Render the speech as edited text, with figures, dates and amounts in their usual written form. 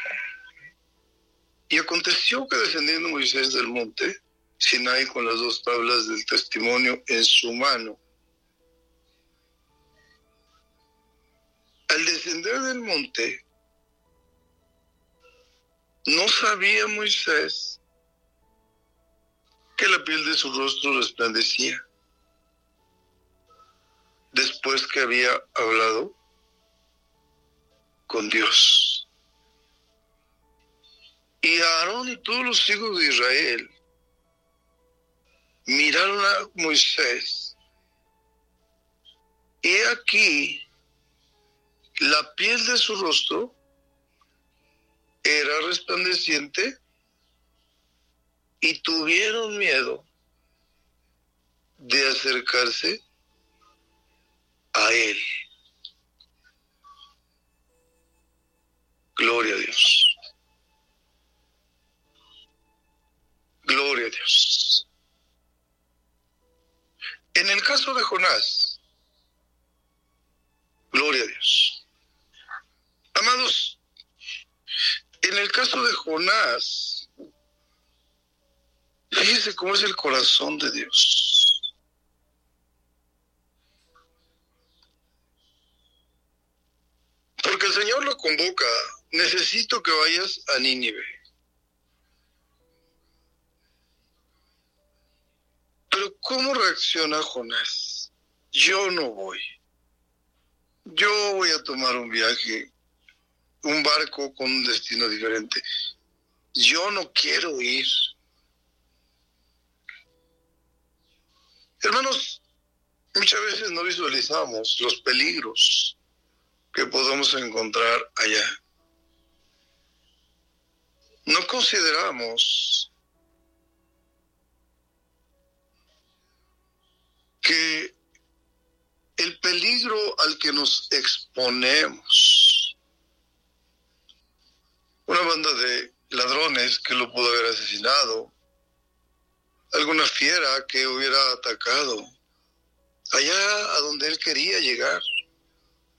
Y aconteció que descendiendo Moisés del monte Sinaí con las 2 tablas del testimonio en su mano, al descender del monte, no sabía Moisés que la piel de su rostro resplandecía después que había hablado con Dios. Y Aarón y todos los hijos de Israel miraron a Moisés, y aquí la piel de su rostro era resplandeciente, y tuvieron miedo de acercarse a él. Gloria a Dios. Gloria a Dios. En el caso de Jonás, gloria a Dios. Amados, en el caso de Jonás, fíjese cómo es el corazón de Dios. Porque el Señor lo convoca: necesito que vayas a Nínive. Pero ¿cómo reacciona Jonás? Yo no voy. Yo voy a tomar un viaje, un barco con un destino diferente. Yo no quiero ir. Hermanos, muchas veces no visualizamos los peligros que podemos encontrar allá. No consideramos que el peligro al que nos exponemos, una banda de ladrones que lo pudo haber asesinado, alguna fiera que hubiera atacado allá a donde él quería llegar,